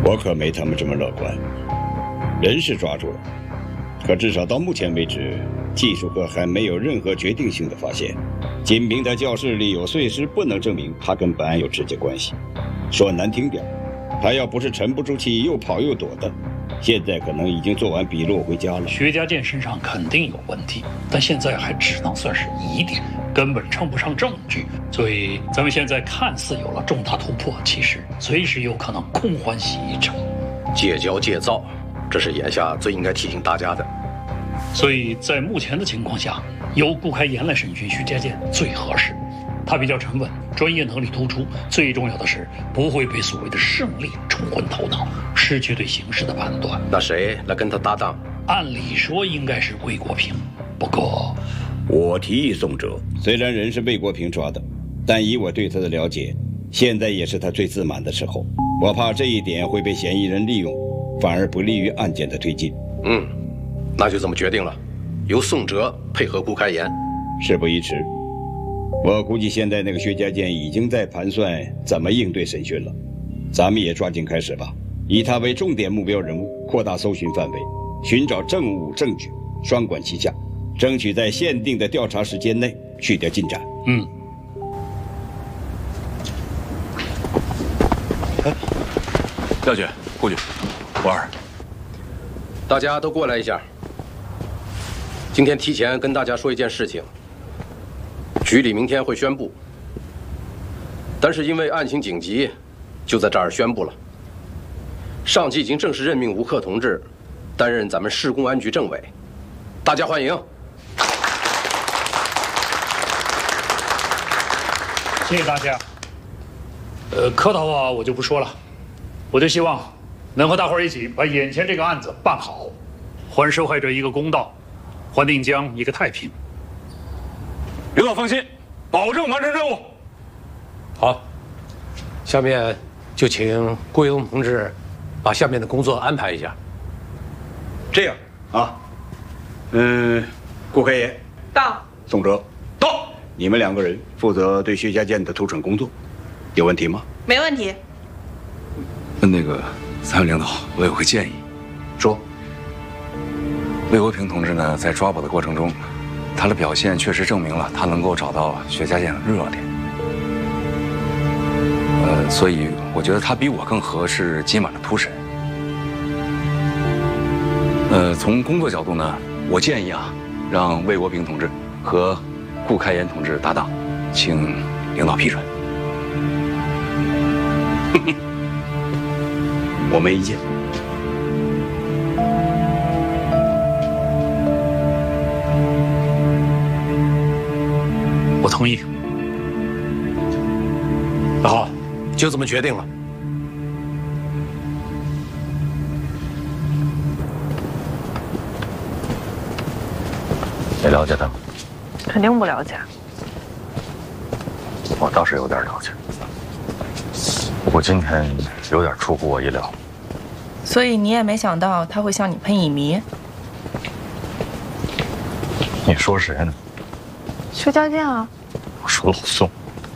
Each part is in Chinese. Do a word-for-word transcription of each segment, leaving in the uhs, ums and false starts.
我可没他们这么乐观。人是抓住了，可至少到目前为止，技术科还没有任何决定性的发现。仅凭他教室里有碎尸，不能证明他跟本案有直接关系。说难听点，他要不是沉不住气，又跑又躲的，现在可能已经做完笔录回家了。 薛家健身上肯定有问题，但现在还只能算是疑点，根本称不上证据。所以咱们现在看似有了重大突破，其实随时有可能空欢喜一场。 戒骄戒躁，这是眼下最应该提醒大家的。 所以在目前的情况下，由顾开言来审讯徐家健最合适。他比较沉稳，专业能力突出，最重要的是不会被所谓的胜利冲昏头脑，失去对形势的判断。 那谁来跟他搭档？ 按理说应该是魏国平，不过我提议宋哲。虽然人是魏国平抓的，但以我对他的了解，现在也是他最自满的时候。我怕这一点会被嫌疑人利用，反而不利于案件的推进。 嗯，那就这么决定了，由宋哲配合顾开言。 事不宜迟，我估计现在那个薛家健已经在盘算怎么应对审讯了。咱们也抓紧开始吧，以他为重点目标人物，扩大搜寻范围，寻找证物证据，双管齐下，争取在限定的调查时间内取得进展。 嗯。 哎，廖局、顾局、吴二， 大家都过来一下。今天提前跟大家说一件事情，局里明天会宣布，但是因为案情紧急，就在这儿宣布了。上级已经正式任命吴克同志担任咱们市公安局政委，大家欢迎。 谢谢大家。呃，客套话我就不说了，我就希望能和大伙儿一起把眼前这个案子办好，还受害者一个公道，还定江一个太平。 领导放心，保证完成任务。 好，下面就请顾英同志把下面的工作安排一下。 这样啊，嗯，顾开言到， 宋哲到， 你们两个人负责对薛家健的突审工作，有问题吗？ 没问题。 那个三位领导，我有个建议。 说。 魏国平同志呢，在抓捕的过程中，他的表现确实证明了他能够找到薛家健的热点。呃，所以我觉得他比我更合适今晚的突审。呃，从工作角度呢，我建议啊，让魏国平同志和顾开言同志搭档，请领导批准。 我没意见。 我同意。 好，就这么决定了。 你了解他吗？ 肯定不了解。 我倒是有点了解，不过今天有点出乎我意料。 所以你也没想到他会向你喷乙醚？ 你说谁呢？ 薛家健啊。 我说老宋。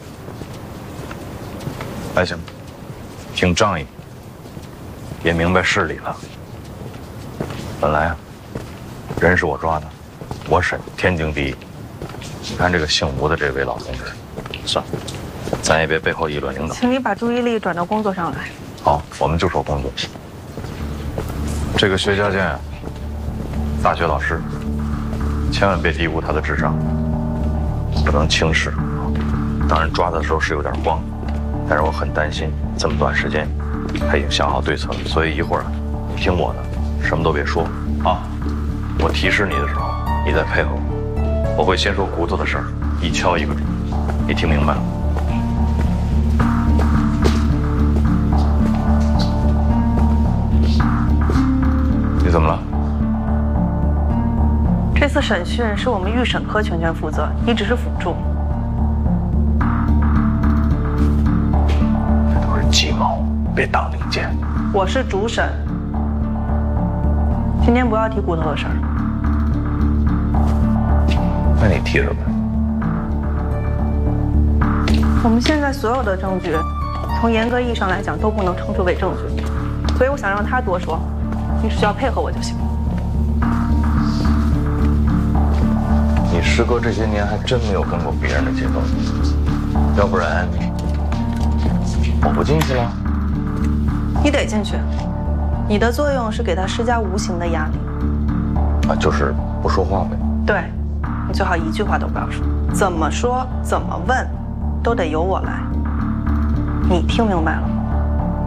还行，挺仗义，也明白事理了。本来啊，人是我抓的，我审天经地义。你看这个姓吴的这位老同志，算了，咱也别背后议论领导。 请你把注意力转到工作上来。 好，我们就说工作。这个薛家健啊，大学老师，千万别低估他的智商，不能轻视。当然抓的时候是有点慌，但是我很担心这么短时间他已经想好对策了，所以一会儿你听我的，什么都别说啊。我提示你的时候，你再配合我。我会先说骨头的事儿，一敲一个准，你听明白了？你怎么了？ 这次审讯是我们预审科全权负责，你只是辅助。 这都是鸡毛，别当令箭。 我是主审，今天不要提骨头的事儿。 那你提什么？ 我们现在所有的证据，从严格意义上来讲都不能称之为证据。 所以我想让他多说，你只需要配合我就行。 你师哥这些年还真没有跟过别人的节奏，要不然我不进去了。 你得进去，你的作用是给他施加无形的压力。 啊，就是不说话呗。 对，你最好一句话都不要说，怎么说怎么问，都得由我来。你听明白了吗？